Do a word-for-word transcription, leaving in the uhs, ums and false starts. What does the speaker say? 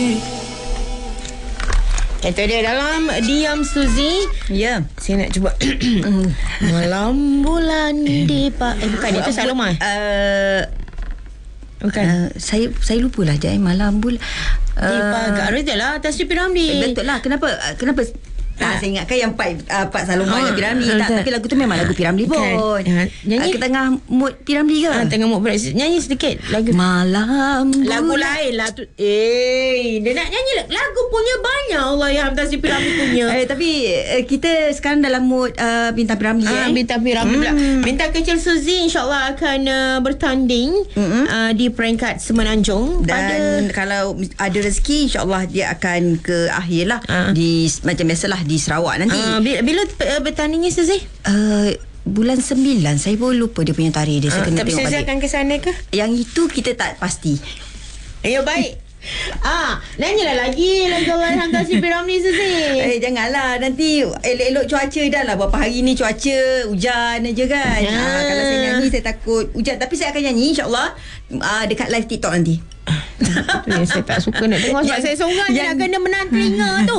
Itu dia dalam Diam Suzy. Ya. Saya nak cuba. Malam bulan di Pak. Eh bukan, itu Saloma. Uh, Bukan. Uh, saya saya lupalah Jai. Malam bulan Di Pagar itu lah Tasri Piramli. Eh, betul lah. Kenapa Kenapa Tak, saya ingatkan yang Pak, uh, Pak Saloma Ah, yang Piramli. Tak, betul. tapi lagu tu memang lagu Piramli pun. Kan. Ah, nyanyi. Uh, ke tengah mood Piramli ke? Ah, tengah mood berat. Nyanyi sedikit lagu. Malam Lagu bulan. lain lah tu. Eh, dia nak nyanyi lagu punya banyak. Allah ya Tasri Piramli punya. Eh, tapi uh, kita sekarang dalam mood uh, bintang Piramli. Ah, eh. bintang Piramli pula. Hmm. Bintang kecil Suzy insyaAllah akan uh, bertanding Mm-mm. uh, di peringkat Semenanjung. Dan pada kalau ada rezeki, insyaAllah dia akan ke akhir lah. Ah. Di, macam biasalah di Sarawak nanti. uh, bila, bila uh, bertandingnya Suzy? Uh, bulan sembilan. Saya pun lupa dia punya tarikh dia. Saya Uh, kena tapi tengok Suzy balik. akan ke sana ke? Yang itu kita tak pasti. Ya baik. Ah, nyanyilah lagi lagu Allah Yarham Tasri Piramli Suzy. Eh janganlah, nanti elok-elok cuaca dah lah. Berapa hari ni cuaca hujan aja kan. Ya. Ah, kalau saya nyanyi saya takut hujan. Tapi saya akan nyanyi insyaAllah ah, dekat live TikTok nanti. Itu yang saya tak suka nak tengok sebab Yang- saya seorang je yang- nak kena menahan telinga tu.